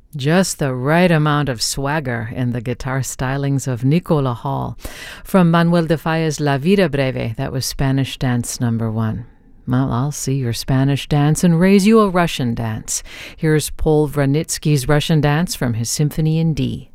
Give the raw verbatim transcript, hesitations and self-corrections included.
Just the right amount of swagger in the guitar stylings of Nicola Hall. From Manuel de Falla's La Vida Breve, that was Spanish dance number one. Well, I'll see your Spanish dance and raise you a Russian dance. Here's Paul Vranitsky's Russian dance from his Symphony in D.